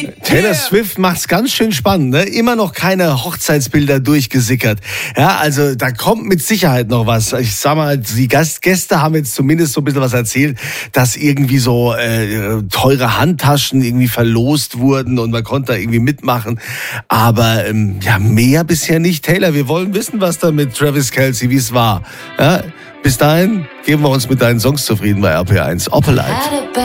Taylor Swift macht's ganz schön spannend, ne? Immer noch keine Hochzeitsbilder durchgesickert. Ja, also da kommt mit Sicherheit noch was. Ich sag mal, die Gäste haben jetzt zumindest so ein bisschen was erzählt, dass irgendwie so teure Handtaschen irgendwie verlost wurden und man konnte da irgendwie mitmachen. Aber ja, mehr bisher nicht. Taylor, wir wollen wissen, was da mit Travis Kelce, wie es war. Ja, bis dahin geben wir uns mit deinen Songs zufrieden bei RP1. Opelite.